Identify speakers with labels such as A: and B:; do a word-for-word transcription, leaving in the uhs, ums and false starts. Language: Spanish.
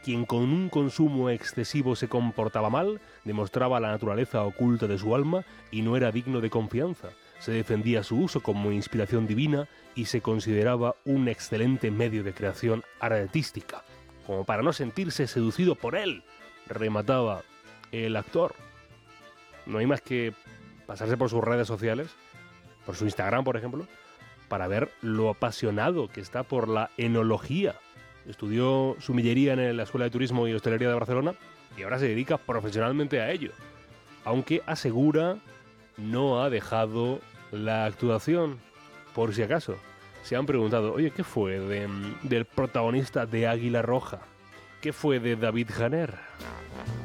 A: Quien con un consumo excesivo se comportaba mal, demostraba la naturaleza oculta de su alma y no era digno de confianza. Se defendía su uso como inspiración divina y se consideraba un excelente medio de creación artística, como para no sentirse seducido por él, remataba el actor. No hay más que pasarse por sus redes sociales, por su Instagram, por ejemplo, para ver lo apasionado que está por la enología. Estudió sumillería en la Escuela de Turismo y Hostelería de Barcelona y ahora se dedica profesionalmente a ello. Aunque asegura no ha dejado la actuación, por si acaso. Se han preguntado, oye, ¿qué fue de, del protagonista de Águila Roja? ¿Qué fue de David Janer?